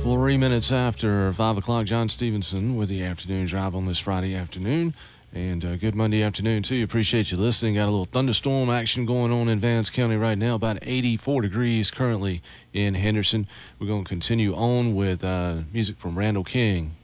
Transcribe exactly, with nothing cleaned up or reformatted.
Three minutes after five o'clock, John Stevenson with the afternoon drive on this Friday afternoon. And uh, good Monday afternoon, too. Appreciate you listening. Got a little thunderstorm action going on in Vance County right now, about eighty-four degrees currently in Henderson. We're going to continue on with uh, music from Randall King